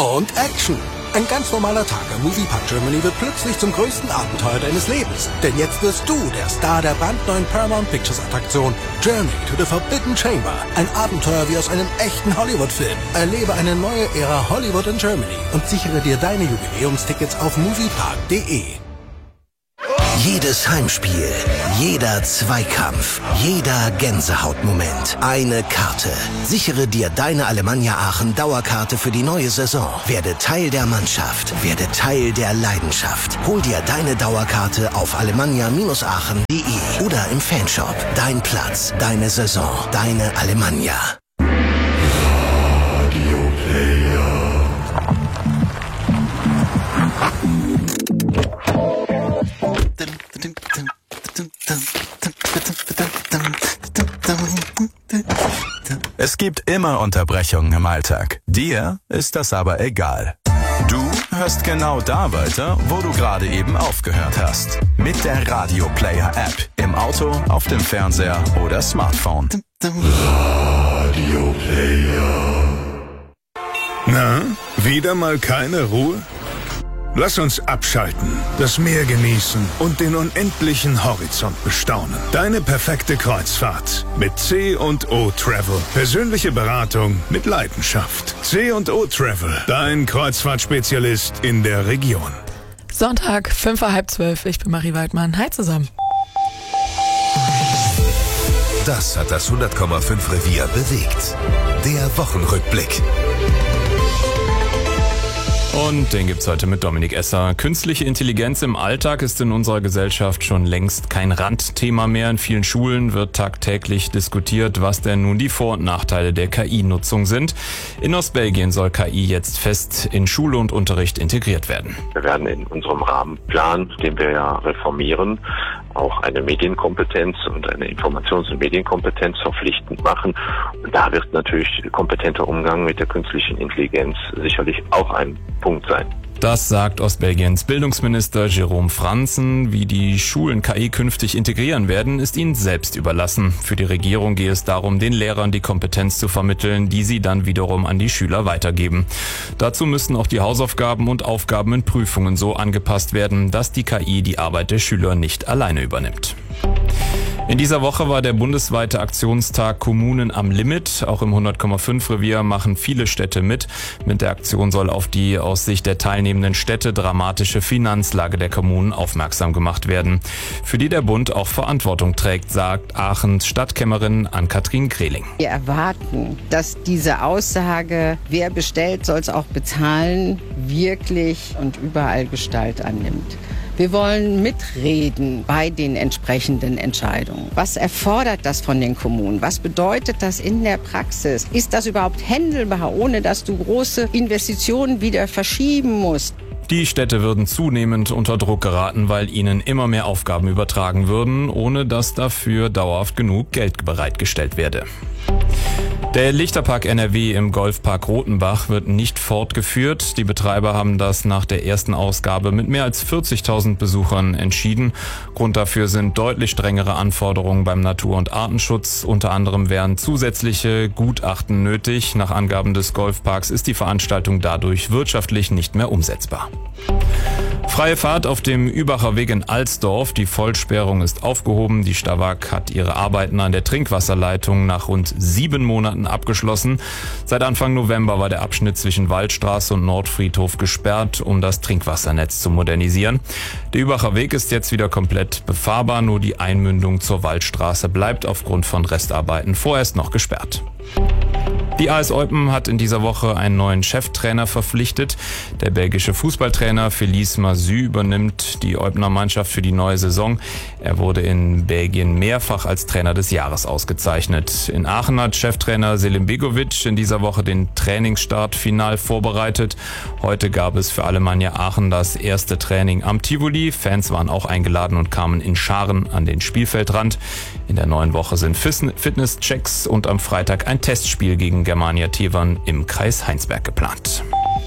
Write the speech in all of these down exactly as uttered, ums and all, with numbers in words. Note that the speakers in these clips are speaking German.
und Action. Ein ganz normaler Tag am Moviepark Germany wird plötzlich zum größten Abenteuer deines Lebens. Denn jetzt wirst du der Star der brandneuen Paramount Pictures Attraktion Journey to the Forbidden Chamber. Ein Abenteuer wie aus einem echten Hollywood-Film. Erlebe eine neue Ära Hollywood in Germany und sichere dir deine Jubiläumstickets auf moviepark punkt de. Jedes Heimspiel, jeder Zweikampf, jeder Gänsehautmoment. Eine Karte. Sichere dir deine Alemannia Aachen Dauerkarte für die neue Saison. Werde Teil der Mannschaft. Werde Teil der Leidenschaft. Hol dir deine Dauerkarte auf alemannia aachen punkt de oder im Fanshop. Dein Platz, deine Saison, deine Alemannia. Radio Player. Es gibt immer Unterbrechungen im Alltag. Dir ist das aber egal. Du hörst genau da weiter, wo du gerade eben aufgehört hast. Mit der Radio Player App. Im Auto, auf dem Fernseher oder Smartphone. Radio Player. Na, wieder mal keine Ruhe? Lass uns abschalten, das Meer genießen und den unendlichen Horizont bestaunen. Deine perfekte Kreuzfahrt mit C und O Travel. Persönliche Beratung mit Leidenschaft. C und O Travel, dein Kreuzfahrtspezialist in der Region. Sonntag, fünf Uhr halb zwölf. Ich bin Marie Waldmann. Hi zusammen. Das hat das hundert Komma fünf Revier bewegt. Der Wochenrückblick. Und den gibt's heute mit Dominik Esser. Künstliche Intelligenz im Alltag ist in unserer Gesellschaft schon längst kein Randthema mehr. In vielen Schulen wird tagtäglich diskutiert, was denn nun die Vor- und Nachteile der K I-Nutzung sind. In Ostbelgien soll K I jetzt fest in Schule und Unterricht integriert werden. Wir werden in unserem Rahmenplan, den wir ja reformieren, auch eine Medienkompetenz und eine Informations- und Medienkompetenz verpflichtend machen. Und da wird natürlich kompetenter Umgang mit der künstlichen Intelligenz sicherlich auch ein Punkt sein. Das sagt Ostbelgiens Bildungsminister Jérôme Fransen. Wie die Schulen K I künftig integrieren werden, ist ihnen selbst überlassen. Für die Regierung gehe es darum, den Lehrern die Kompetenz zu vermitteln, die sie dann wiederum an die Schüler weitergeben. Dazu müssen auch die Hausaufgaben und Aufgaben in Prüfungen so angepasst werden, dass die K I die Arbeit der Schüler nicht alleine übernimmt. In dieser Woche war der bundesweite Aktionstag Kommunen am Limit. Auch im hundert Komma fünf Revier machen viele Städte mit. Mit der Aktion soll auf die aus Sicht der teilnehmenden Städte dramatische Finanzlage der Kommunen aufmerksam gemacht werden, für die der Bund auch Verantwortung trägt, sagt Aachens Stadtkämmerin Ann-Kathrin Greling. Wir erwarten, dass diese Aussage, wer bestellt, soll es auch bezahlen, wirklich und überall Gestalt annimmt. Wir wollen mitreden bei den entsprechenden Entscheidungen. Was erfordert das von den Kommunen? Was bedeutet das in der Praxis? Ist das überhaupt händelbar, ohne dass du große Investitionen wieder verschieben musst? Die Städte würden zunehmend unter Druck geraten, weil ihnen immer mehr Aufgaben übertragen würden, ohne dass dafür dauerhaft genug Geld bereitgestellt werde. Der Lichterpark N R W im Golfpark Rotenbach wird nicht fortgeführt. Die Betreiber haben das nach der ersten Ausgabe mit mehr als vierzigtausend Besuchern entschieden. Grund dafür sind deutlich strengere Anforderungen beim Natur- und Artenschutz. Unter anderem wären zusätzliche Gutachten nötig. Nach Angaben des Golfparks ist die Veranstaltung dadurch wirtschaftlich nicht mehr umsetzbar. Freie Fahrt auf dem Übacher Weg in Alsdorf. Die Vollsperrung ist aufgehoben. Die Stawag hat ihre Arbeiten an der Trinkwasserleitung nach rund sieben Monaten abgeschlossen. Seit Anfang November war der Abschnitt zwischen Waldstraße und Nordfriedhof gesperrt, um das Trinkwassernetz zu modernisieren. Der Übacher Weg ist jetzt wieder komplett befahrbar. Nur die Einmündung zur Waldstraße bleibt aufgrund von Restarbeiten vorerst noch gesperrt. Die A S Eupen hat in dieser Woche einen neuen Cheftrainer verpflichtet. Der belgische Fußballtrainer Felice Masu übernimmt die Eupener Mannschaft für die neue Saison. Er wurde in Belgien mehrfach als Trainer des Jahres ausgezeichnet. In Aachen hat Cheftrainer Selim Begovic in dieser Woche den Trainingsstart final vorbereitet. Heute gab es für Alemannia Aachen das erste Training am Tivoli. Fans waren auch eingeladen und kamen in Scharen an den Spielfeldrand. In der neuen Woche sind Fitnesschecks und am Freitag ein Testspiel gegen Germania Tevern im Kreis Heinsberg geplant.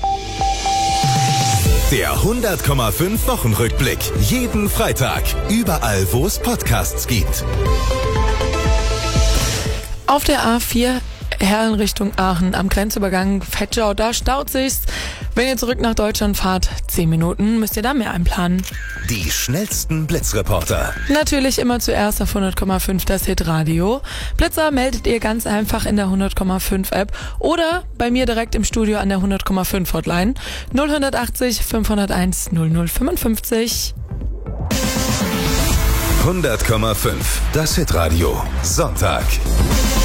Der hundert Komma fünf Wochenrückblick. Jeden Freitag. Überall, wo es Podcasts gibt. Auf der A vier Herren Richtung Aachen am Grenzübergang Vetschau, da staut sich's. Wenn ihr zurück nach Deutschland fahrt, zehn Minuten müsst ihr da mehr einplanen. Die schnellsten Blitzreporter. Natürlich immer zuerst auf hundert Komma fünf das Hitradio. Blitzer meldet ihr ganz einfach in der hundert Komma fünf App oder bei mir direkt im Studio an der hundert Komma fünf Hotline null achtzig fünfhunderteins null null fünfundfünfzig. hundert Komma fünf, das Hitradio. Sonntag.